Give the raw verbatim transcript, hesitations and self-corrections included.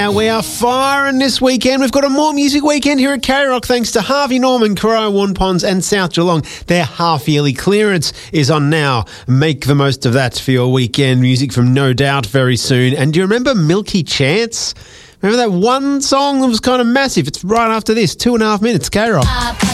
Now we are firing this weekend. We've got a more music weekend here at K-Rock thanks to Harvey Norman, Corio Warn Ponds and South Geelong. Their half-yearly clearance is on now. Make the most of that for your weekend. Music from No Doubt very soon. And do you remember Milky Chance? Remember that one song that was kind of massive? It's right after this. Two and a half minutes, K-Rock.